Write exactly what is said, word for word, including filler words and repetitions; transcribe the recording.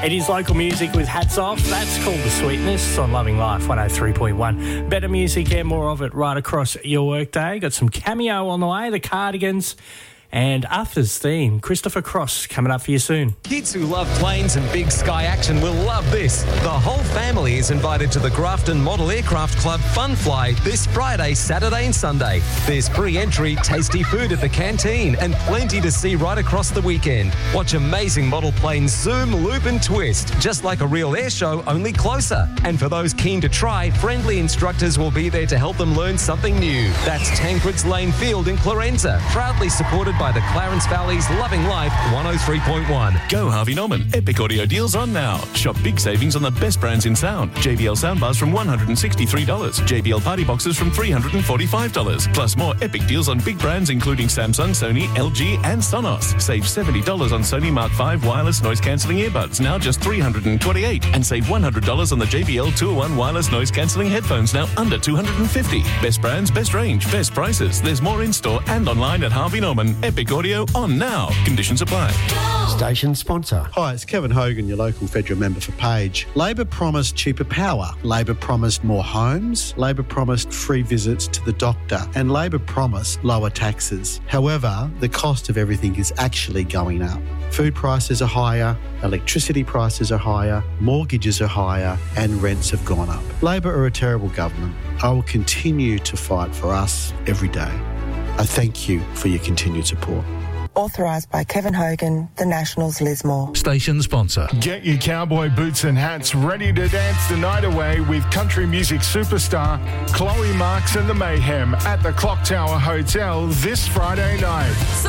It is local music with hats off. That's called The Sweetness on Loving Life one oh three point one. Better music and more of it right across your workday. Got some Cameo on the way, the Cardigans, and Arthur's theme, Christopher Cross, coming up for you soon. Kids who love planes and big sky action will love this. The whole family is invited to the Grafton Model Aircraft Club Fun Fly this Friday, Saturday and Sunday. There's pre-entry, tasty food at the canteen and plenty to see right across the weekend. Watch amazing model planes zoom, loop and twist, just like a real air show, only closer. And for those keen to try, friendly instructors will be there to help them learn something new. That's Tancred's Lane Field in Clarenza, proudly supported by the Clarence Valley's Loving Life one oh three point one. Go Harvey Norman. Epic audio deals on now. Shop big savings on the best brands in sound. J B L soundbars from one hundred sixty-three dollars. J B L party boxes from three hundred forty-five dollars. Plus more epic deals on big brands including Samsung, Sony, L G and Sonos. Save seventy dollars on Sony Mark five wireless noise cancelling earbuds, now just three hundred twenty-eight dollars. And save one hundred dollars on the J B L two oh one wireless noise cancelling headphones, now under two hundred fifty dollars. Best brands, best range, best prices. There's more in store and online at Harvey Norman. Epic audio on now. Conditions apply. Station sponsor. Hi, it's Kevin Hogan, your local federal member for Page. Labor promised cheaper power. Labor promised more homes. Labor promised free visits to the doctor. And Labor promised lower taxes. However, the cost of everything is actually going up. Food prices are higher, electricity prices are higher, mortgages are higher, and rents have gone up. Labor are a terrible government. I will continue to fight for us every day. I thank you for your continued support. Authorised by Kevin Hogan, the Nationals Lismore. Station sponsor. Get your cowboy boots and hats ready to dance the night away with country music superstar Chloe Marks and the Mayhem at the Clock Tower Hotel this Friday night. So